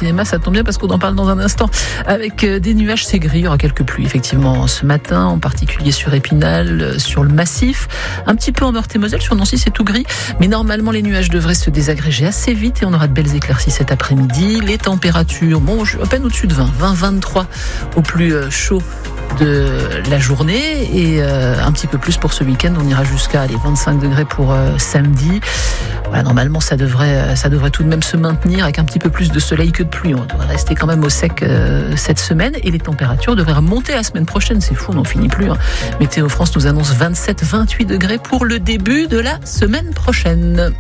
cinéma, ça tombe bien parce qu'on en parle dans un instant. Avec des nuages, c'est gris, il y aura quelques pluies effectivement ce matin, en particulier sur Épinal, sur le Massif, un petit peu en Meurthe-et-Moselle, sur Nancy c'est tout gris, mais normalement les nuages devraient se désagréger assez vite et on aura de belles éclaircies cet après-midi. Les températures, à peine au-dessus de 23 au plus chaud de la journée et un petit peu plus pour ce week-end. On ira jusqu'à 25 degrés pour samedi. Voilà, normalement ça devrait tout de même se maintenir avec un petit peu plus de soleil que de pluie. On devrait rester quand même au sec cette semaine et les températures devraient remonter la semaine prochaine. C'est fou, on n'en finit plus. Météo France nous annonce 27-28 degrés pour le début de la semaine prochaine.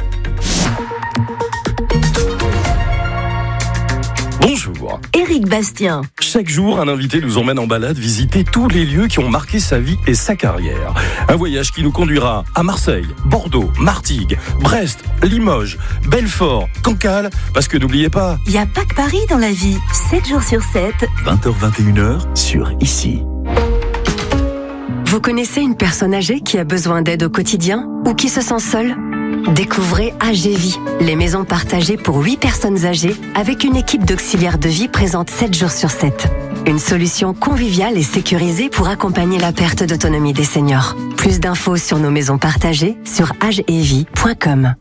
Bonjour. Éric Bastien. Chaque jour, un invité nous emmène en balade visiter tous les lieux qui ont marqué sa vie et sa carrière. Un voyage qui nous conduira à Marseille, Bordeaux, Martigues, Brest, Limoges, Belfort, Cancale, parce que n'oubliez pas... Il n'y a pas que Paris dans la vie. 7 jours sur 7. 20h-21h sur Ici. Vous connaissez une personne âgée qui a besoin d'aide au quotidien ou qui se sent seule ? Découvrez AGVie, les maisons partagées pour 8 personnes âgées avec une équipe d'auxiliaires de vie présente 7 jours sur 7. Une solution conviviale et sécurisée pour accompagner la perte d'autonomie des seniors. Plus d'infos sur nos maisons partagées sur agevie.com.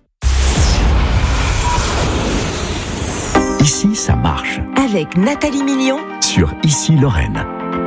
Ici, ça marche. Avec Nathalie Million Sur Ici Lorraine.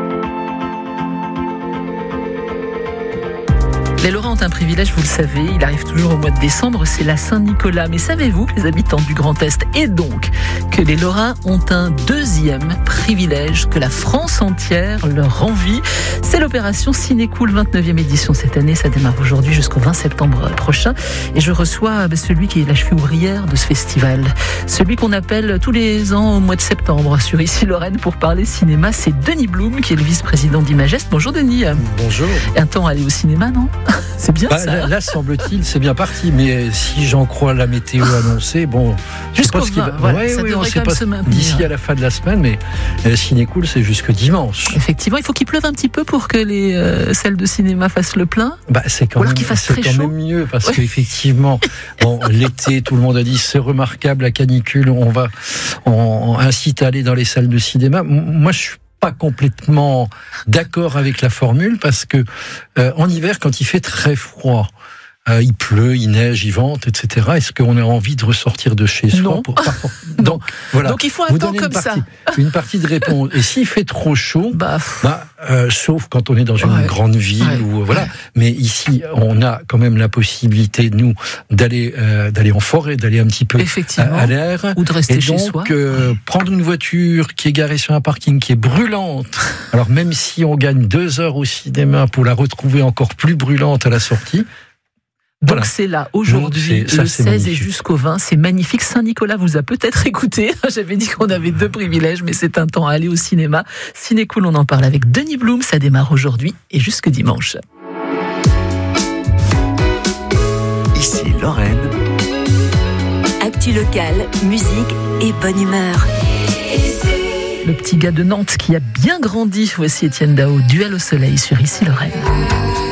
Les Lorrains ont un privilège, vous le savez, il arrive toujours au mois de décembre, c'est la Saint-Nicolas. Mais savez-vous, les habitants du Grand Est, et donc que les Lorrains ont un deuxième privilège que la France entière leur envie. C'est l'opération Ciné-Cool, 29e édition cette année. Ça démarre aujourd'hui jusqu'au 20 septembre prochain. Et je reçois celui qui est la cheville ouvrière de ce festival. Celui qu'on appelle tous les ans au mois de septembre sur Ici Lorraine pour parler cinéma. C'est Denis Blum qui est le vice-président d'Imagest. Bonjour Denis. Bonjour. Et un temps à aller au cinéma, non ? C'est bien ça. Là, semble-t-il, c'est bien parti. Mais si j'en crois la météo annoncée, jusqu'au 20, voilà, ça devrait quand même se maintenir. D'ici à la fin de la semaine, mais Ciné-Cool, c'est jusque dimanche. Effectivement, il faut qu'il pleuve un petit peu pour que les salles de cinéma fassent le plein. C'est quand même mieux parce qu'effectivement, l'été, tout le monde a dit c'est remarquable la canicule. On incite à aller dans les salles de cinéma. Moi, je suis pas complètement d'accord avec la formule parce que en hiver, quand il fait très froid, il pleut, il neige, il vente, etc. Est-ce qu'on a envie de ressortir de chez soi pour non. Voilà. Donc il faut un temps comme ça. Une partie de réponse. Et s'il fait trop chaud, sauf quand on est dans une grande ville ou voilà. Mais ici, on a quand même la possibilité nous d'aller en forêt, d'aller un petit peu à l'air, ou de rester chez soi. Donc prendre une voiture qui est garée sur un parking qui est brûlante. Alors même si on gagne 2 heures au cinéma pour la retrouver encore plus brûlante à la sortie. Donc c'est là, aujourd'hui, le 16 et jusqu'au 20, c'est magnifique. Saint-Nicolas vous a peut-être écouté. J'avais dit qu'on avait 2 privilèges, mais c'est un temps à aller au cinéma. Ciné-Cool, on en parle avec Denis Blum. Ça démarre aujourd'hui et jusque dimanche. Ici Lorraine. Actu locale, musique et bonne humeur. Le petit gars de Nantes qui a bien grandi. Voici Étienne Dao, Duel au soleil sur Ici Lorraine.